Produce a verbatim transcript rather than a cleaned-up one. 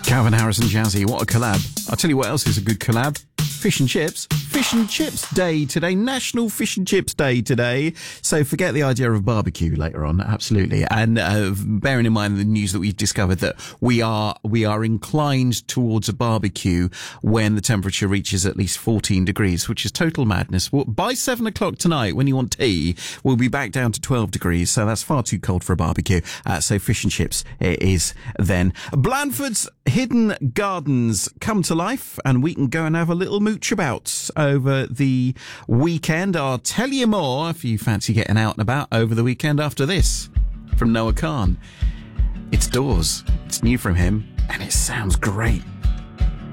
Calvin Harris and Jazzy, what a collab. I'll tell you what else is a good collab. Fish and chips. Fish and chips day today. National Fish and Chips Day today. So forget the idea of barbecue later on. Absolutely. And uh, bearing in mind the news that we've discovered that we are we are inclined towards a barbecue when the temperature reaches at least fourteen degrees, which is total madness. Well, by seven o'clock tonight, when you want tea, we'll be back down to twelve degrees. So that's far too cold for a barbecue. Uh, so fish and chips it is then. Blandford's Hidden Gardens come to life, and we can go and have a little mooch about over the weekend. I'll tell you more if you fancy getting out and about over the weekend after this from Noah Khan. It's Doors. It's new from him, and it sounds great.